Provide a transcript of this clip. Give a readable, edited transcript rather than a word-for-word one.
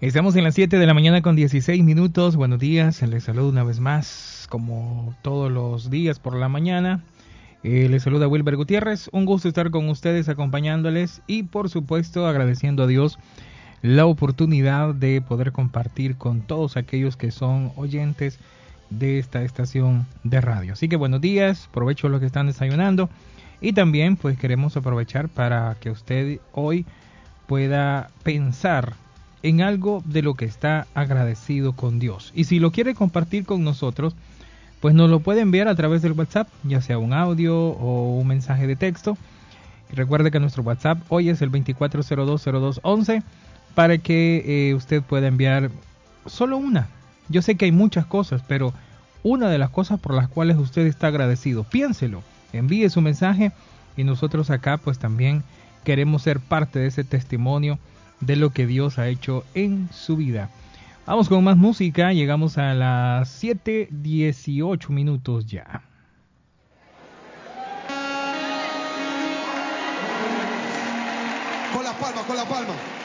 Estamos en las 7 de la mañana con 16 minutos. Buenos días, les saludo una vez más, como todos los días por la mañana. Les saluda Wilber Gutiérrez. Un gusto estar con ustedes acompañándoles y por supuesto agradeciendo a Dios la oportunidad de poder compartir con todos aquellos que son oyentes de esta estación de radio. Así que buenos días, provecho a los que están desayunando y también pues queremos aprovechar para que usted hoy pueda pensar en algo de lo que está agradecido con Dios. Y si lo quiere compartir con nosotros, pues nos lo puede enviar a través del WhatsApp, ya sea un audio o un mensaje de texto. Recuerde que nuestro WhatsApp hoy es el 24020211 para que usted pueda enviar solo una. Yo sé que hay muchas cosas, pero una de las cosas por las cuales usted está agradecido, piénselo, envíe su mensaje y nosotros acá pues también queremos ser parte de ese testimonio de lo que Dios ha hecho en su vida. Vamos con más música, llegamos a las 7:18 minutos ya. Con la palma, con la palma.